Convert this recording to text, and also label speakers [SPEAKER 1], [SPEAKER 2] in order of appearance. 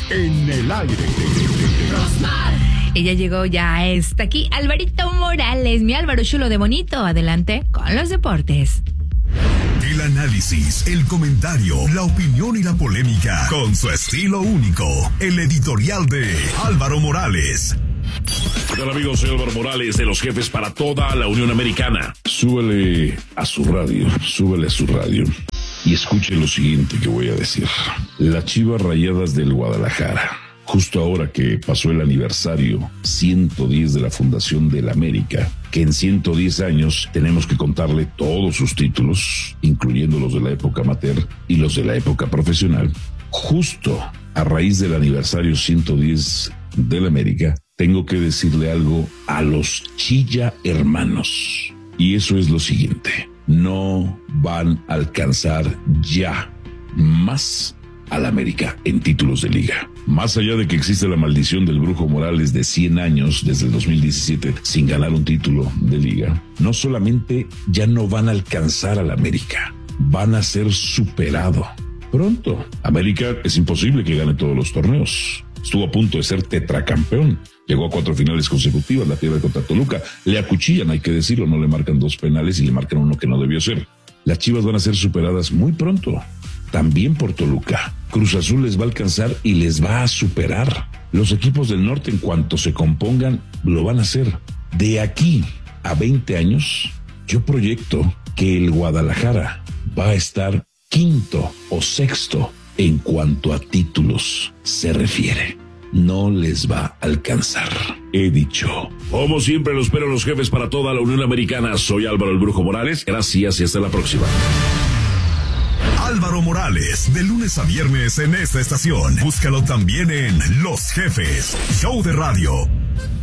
[SPEAKER 1] en el aire.
[SPEAKER 2] Ella llegó, ya está aquí. Alvarito Morales, mi Álvaro chulo de bonito. Adelante con los deportes.
[SPEAKER 1] El análisis, el comentario, la opinión y la polémica, con su estilo único. El editorial de Álvaro Morales.
[SPEAKER 3] ¿Qué tal, amigos? Soy Álvaro Morales, de los jefes para toda la Unión Americana. Súbele a su radio y escuche lo siguiente que voy a decir. Las Chivas Rayadas del Guadalajara, justo ahora que pasó el aniversario 110 de la fundación del América, que en 110 años tenemos que contarle todos sus títulos, incluyendo los de la época amateur y los de la época profesional, justo a raíz del aniversario 110 del América, tengo que decirle algo a los Chilla hermanos. Y eso es lo siguiente: no van a alcanzar ya más al América en títulos de liga. Más allá de que existe la maldición del Brujo Morales de 100 años desde el 2017 sin ganar un título de liga, no solamente ya no van a alcanzar al América, van a ser superado pronto. América es imposible que gane todos los torneos. Estuvo a punto de ser tetracampeón. Llegó a 4 finales consecutivas, la pierde contra Toluca. Le acuchillan, hay que decirlo, no le marcan 2 penales y le marcan uno que no debió ser. Las Chivas van a ser superadas muy pronto, también por Toluca. Cruz Azul les va a alcanzar y les va a superar. Los equipos del norte, en cuanto se compongan, lo van a hacer. De aquí a 20 años, yo proyecto que el Guadalajara va a estar quinto o sexto en cuanto a títulos se refiere. No les va a alcanzar. He dicho. Como siempre, lo espero los jefes para toda la Unión Americana. Soy Álvaro el Brujo Morales. Gracias y hasta la próxima.
[SPEAKER 1] Álvaro Morales, de lunes a viernes en esta estación. Búscalo también en Los Jefes, show de radio.